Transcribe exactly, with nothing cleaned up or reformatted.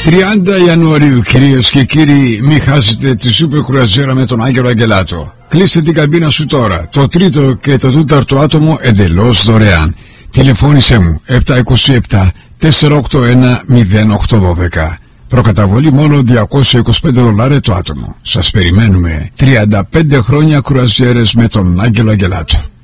τριάντα Ιανουαρίου, κυρίες και κύριοι, μην χάσετε τη σούπερ κρουαζιέρα με τον Άγγελο Αγγελάτο. Κλείστε την καμπίνα σου τώρα. Το τρίτο και το τέταρτο άτομο εντελώς δωρεάν. Τηλεφώνησέ μου επτά δύο επτά τέσσερα οκτώ ένα μηδέν οκτώ ένα δύο. Προκαταβολή μόνο διακόσια είκοσι πέντε δολάρια το άτομο. Σας περιμένουμε. τριάντα πέντε χρόνια κρουαζιέρες με τον Άγγελο Αγγελάτο.